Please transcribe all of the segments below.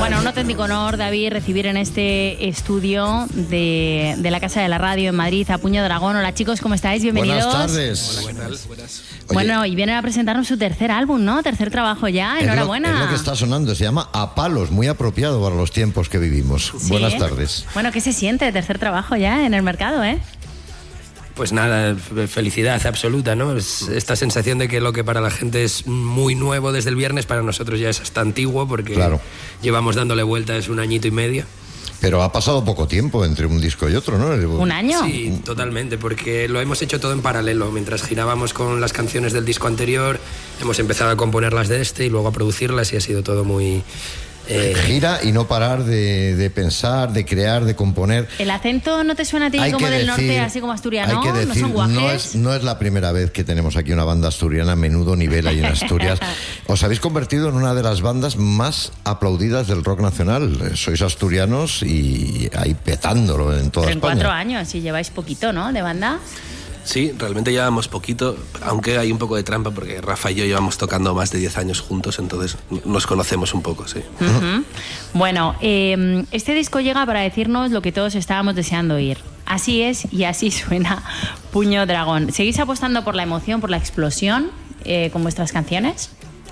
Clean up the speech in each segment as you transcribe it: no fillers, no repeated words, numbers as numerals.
Bueno, un auténtico honor, David, recibir en este estudio de la Casa de la Radio en Madrid a Puño Dragón. Hola chicos, ¿cómo estáis? Bienvenidos. Buenas tardes. Hola, ¿qué tal? Buenas. Bueno, y vienen a presentarnos su tercer álbum, ¿no? Tercer trabajo ya, enhorabuena. Es lo que está sonando, se llama A Palos, muy apropiado para los tiempos que vivimos. Sí. Buenas tardes. Bueno, ¿qué se siente? Tercer trabajo ya en el mercado, ¿eh? Pues nada, felicidad absoluta, ¿no? Es esta sensación de que lo que para la gente es muy nuevo desde el viernes, para nosotros ya es hasta antiguo, porque claro, llevamos dándole vueltas 1 añito y medio. Pero ha pasado poco tiempo entre un disco y otro, ¿no? ¿Un año? Sí, totalmente, porque lo hemos hecho todo en paralelo. Mientras girábamos con las canciones del disco anterior, hemos empezado a componerlas de este y luego a producirlas, y ha sido todo muy... Gira y no parar de pensar, de crear, de componer. ¿El acento no te suena a ti como del norte, así como asturiano? Hay que decir, ¿No son guajes? no es la primera vez que tenemos aquí una banda asturiana, menudo nivel hay en Asturias. Os habéis convertido en una de las bandas más aplaudidas del rock nacional. Sois asturianos y ahí petándolo en toda Pero en España. 4 años, y lleváis poquito, ¿no?, de banda. Sí, realmente llevamos poquito, aunque hay un poco de trampa porque Rafa y yo llevamos tocando más de 10 años juntos, entonces nos conocemos un poco, sí. Uh-huh. Bueno, este disco llega para decirnos lo que todos estábamos deseando oír. Así es y así suena Puño Dragón. ¿Seguís apostando por la emoción, por la explosión con vuestras canciones?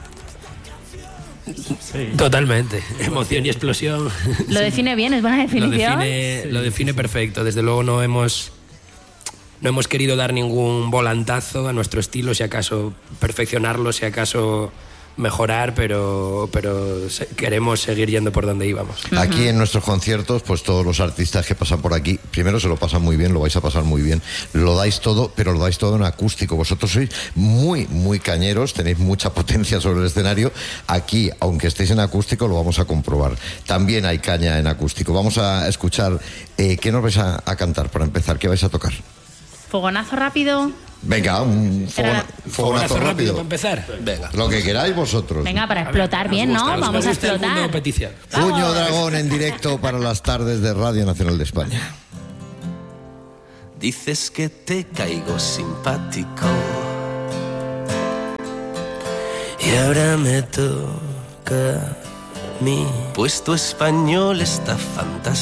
Sí. Totalmente, emoción y explosión. Lo define bien, es buena definición. Lo define perfecto. Desde luego no hemos querido dar ningún volantazo a nuestro estilo, si acaso perfeccionarlo, si acaso mejorar, pero queremos seguir yendo por donde íbamos. Aquí en nuestros conciertos, pues todos los artistas que pasan por aquí, primero se lo pasan muy bien, lo vais a pasar muy bien, lo dais todo, pero lo dais todo en acústico. Vosotros sois muy, muy cañeros, tenéis mucha potencia sobre el escenario. Aquí, aunque estéis en acústico, lo vamos a comprobar. También hay caña en acústico. Vamos a escuchar, ¿qué nos vais a cantar para empezar? ¿Qué vais a tocar? ¿Fogonazo rápido? Venga, un fogonazo rápido para empezar. Venga. Lo que queráis vosotros. Venga, para explotar bien, ¿no? Vamos a explotar. Puño Dragón en directo para las tardes de Radio Nacional de España. Dices que te caigo simpático y ahora me toca a mí, pues tu español está fantástico.